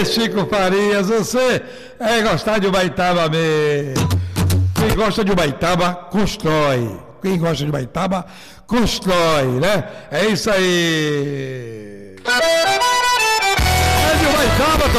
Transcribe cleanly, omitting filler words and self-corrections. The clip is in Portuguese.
Chico Farias, você é gostar de Ubaitaba mesmo. Quem gosta de Ubaitaba, constrói. Quem gosta de Ubaitaba, constrói, né? É isso aí. É de Ubaitaba,